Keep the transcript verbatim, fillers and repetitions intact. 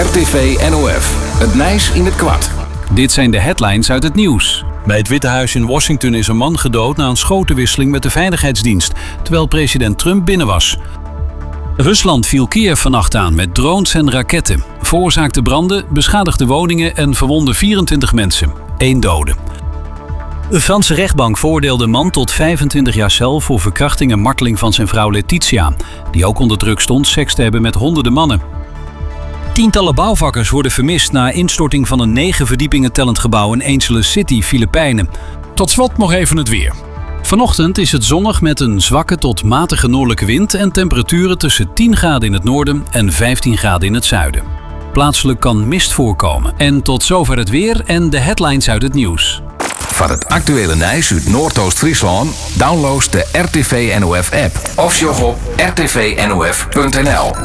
R T V N O F. Het Nijs in het kwart. Dit zijn de headlines uit het nieuws. Bij het Witte Huis in Washington is een man gedood na een schotenwisseling met de veiligheidsdienst, terwijl president Trump binnen was. Rusland viel Kiev vannacht aan met drones en raketten. Veroorzaakte branden, beschadigde woningen en verwondde vierentwintig mensen. Eén dode. De Franse rechtbank veroordeelde een man tot vijfentwintig jaar cel voor verkrachting en marteling van zijn vrouw Letitia, die ook onder druk stond seks te hebben met honderden mannen. Tientallen bouwvakkers worden vermist na instorting van een negen verdiepingen tellend gebouw in Angeles City, Filipijnen. Tot slot nog even het weer. Vanochtend is het zonnig met een zwakke tot matige noordelijke wind en temperaturen tussen tien graden in het noorden en vijftien graden in het zuiden. Plaatselijk kan mist voorkomen. En tot zover het weer en de headlines uit het nieuws. Van het actuele Nijs uit Noordoost-Friesland download de R T V N O F app of sjog op r t v n o f punt n l.